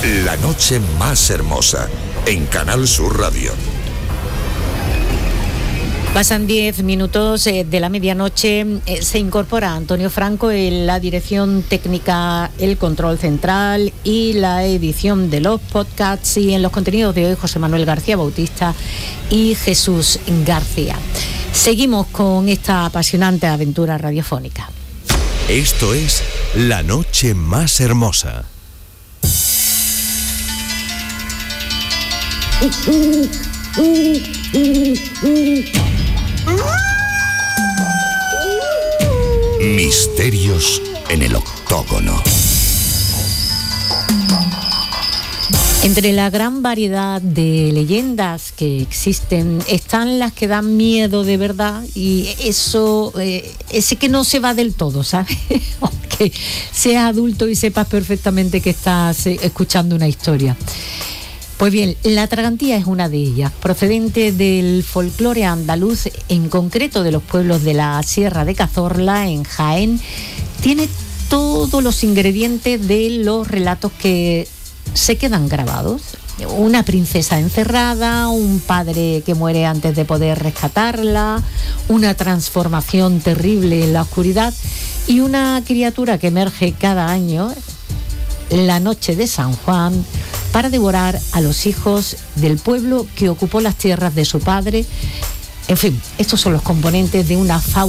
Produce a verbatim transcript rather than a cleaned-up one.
La noche más hermosa, en Canal Sur Radio. Pasan diez minutos eh, de la medianoche. Eh, se incorpora Antonio Franco en la dirección técnica, el control central y la edición de los podcasts. Y en los contenidos de hoy, José Manuel García Bautista y Jesús García. Seguimos con esta apasionante aventura radiofónica. Esto es La noche más hermosa. Misterios en el octógono. Entre la gran variedad de leyendas que existen están las que dan miedo de verdad, y eso, eh, ese que no se va del todo, ¿sabes? Aunque seas adulto y sepas perfectamente que estás eh, escuchando una historia. Pues bien, la tragantía es una de ellas, procedente del folclore andaluz, en concreto de los pueblos de la Sierra de Cazorla, en Jaén. Tiene todos los ingredientes de los relatos que se quedan grabados. Una princesa encerrada, un padre que muere antes de poder rescatarla, una transformación terrible en la oscuridad y una criatura que emerge cada año, la noche de San Juan, para devorar a los hijos del pueblo que ocupó las tierras de su padre. En fin, estos son los componentes de una fábula